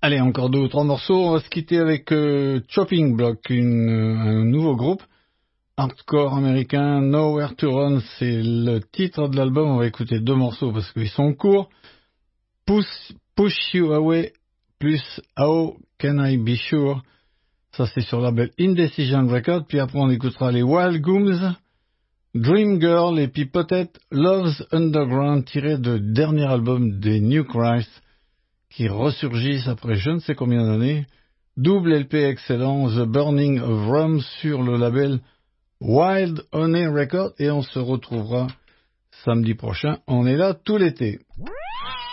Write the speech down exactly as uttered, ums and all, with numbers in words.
Allez, encore deux ou trois morceaux. On va se quitter avec euh, Chopping Block, une, euh, un nouveau groupe hardcore américain. Nowhere to Run, c'est le titre de l'album. On va écouter deux morceaux parce qu'ils sont courts. Push, Push You Away plus How Can I Be Sure. Ça, c'est sur le label Indecision Records. Puis après, on écoutera les Wild Gooms, Dream Girl et puis peut-être Love's Underground, tiré de dernier album des New Christ, qui ressurgissent après je ne sais combien d'années. Double L P excellent, The Burning of Rome sur le label Wild Honey Records. Et on se retrouvera samedi prochain. On est là tout l'été.